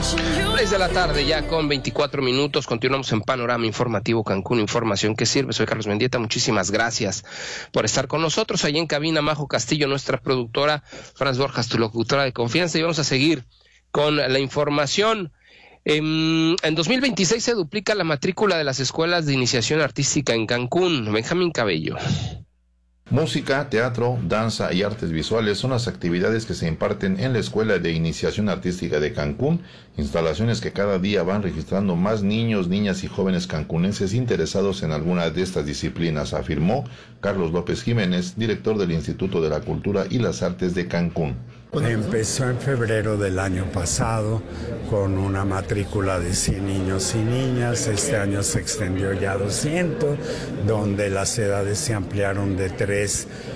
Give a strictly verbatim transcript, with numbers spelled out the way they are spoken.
seis de la tarde ya con veinticuatro minutos, continuamos en Panorama Informativo Cancún, información que sirve. Soy Carlos Mendieta, muchísimas gracias por estar con nosotros. Ahí en cabina Majo Castillo, nuestra productora, Franz Borjas, tu locutora de confianza, y vamos a seguir con la información. En, en dos mil veintiséis se duplica la matrícula de las escuelas de iniciación artística en Cancún. Benjamín Cabello. Música, teatro, danza y artes visuales son las actividades que se imparten en la Escuela de Iniciación Artística de Cancún, instalaciones que cada día van registrando más niños, niñas y jóvenes cancunenses interesados en alguna de estas disciplinas, afirmó Carlos López Jiménez, director del Instituto de la Cultura y las Artes de Cancún. Empezó en febrero del año pasado con una matrícula de cien niños y niñas. Este año se extendió ya a doscientos, donde las edades se ampliaron de tres